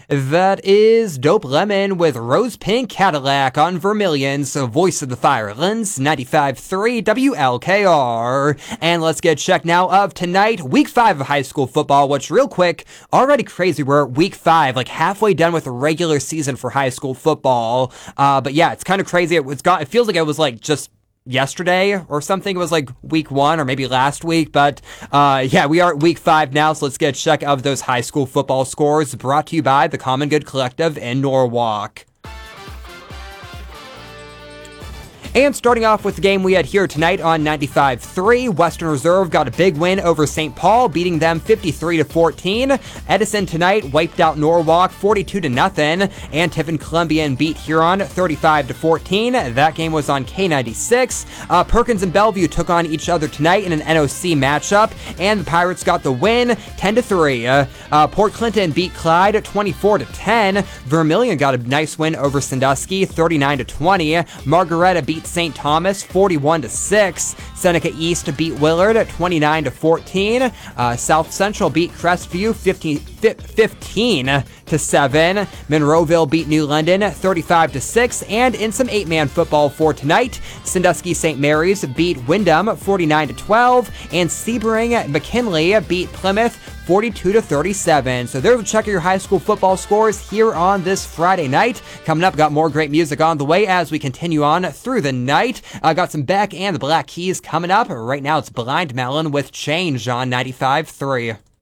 That is Dope Lemon with Rose Pink Cadillac on Vermilion's Voice of the Firelands, 95.3 WLKR. And let's get checked now of tonight, week 5 of high school football, which real quick, already crazy. We're week 5, like halfway done with the regular season for high school football. But yeah, it's kind of crazy. It feels like it was like just yesterday or something. It was like week 1 or maybe last week, but yeah, we are at week 5 now, so let's get a check of those high school football scores, brought to you by the Common Good Collective in Norwalk. And starting off with the game we had here tonight on 95.3, Western Reserve got a big win over St. Paul, beating them 53-14. Edison tonight wiped out Norwalk 42-0, and Tiffin Columbian beat Huron 35-14. That game was on K96. Perkins and Bellevue took on each other tonight in an NOC matchup, and the Pirates got the win 10-3. Port Clinton beat Clyde 24-10. Vermilion got a nice win over Sandusky 39-20. Margaretta beat St. Thomas 41-6. Seneca East beat Willard 29-14. South Central beat Crestview 15-7. Monroeville beat New London 35-6. And in some 8-man football for tonight, Sandusky St. Mary's beat Windham 49-12, and Sebring McKinley beat Plymouth 42-37. So there's a check of your high school football scores here on this Friday night. Coming up, got more great music on the way as we continue on through the night. Got some Beck and the Black Keys coming up. Right now it's Blind Melon with Change on 95.3.